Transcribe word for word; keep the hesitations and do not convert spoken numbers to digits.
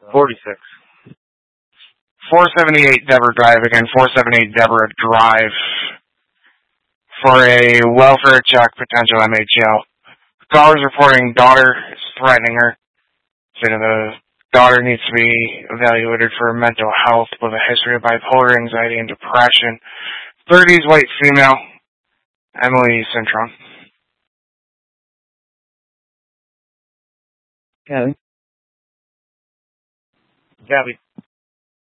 forty-six. four seventy-eight Deborah Drive, again, four seventy-eight Deborah Drive, for a welfare check, potential M H L. Caller's reporting daughter is threatening her, saying the daughter needs to be evaluated for mental health with a history of bipolar, anxiety, and depression. thirties, white female, Emily Cintron. Gabby. Gabby.